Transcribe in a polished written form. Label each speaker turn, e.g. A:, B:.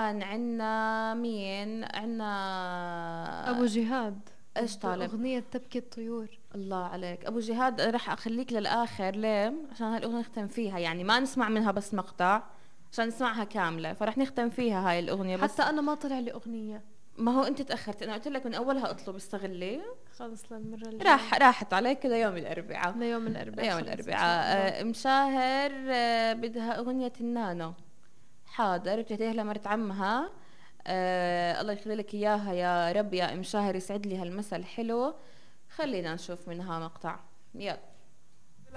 A: كمان عنا مين عنا؟
B: ابو جهاد.
A: ايش طالب؟
B: اغنية تبكي الطيور.
A: الله عليك ابو جهاد، رح اخليك للاخر ليه؟ عشان هالاغنيه نختم فيها، يعني ما نسمع منها بس مقطع عشان نسمعها كامله، فرح نختم فيها هاي الاغنيه. بس
B: حتى انا ما طلع لي اغنية.
A: ما هو انت تاخرت، انا قلت لك من اولها اطلب، استغلي.
B: خلص للمرة الجاية.
A: راحت عليك كذا يوم الاربعاء.
B: ليوم الاربعاء
A: يوم
B: خلص ان شاء
A: الاربعاء.
B: الله.
A: مشاهر بدها اغنيه النانو. حاضر، بتهديها لمرت عمها. الله يخلي لك اياها يا رب يا ام شاهر، يسعد لي هالمسا الحلو. خلينا نشوف منها مقطع. يلا.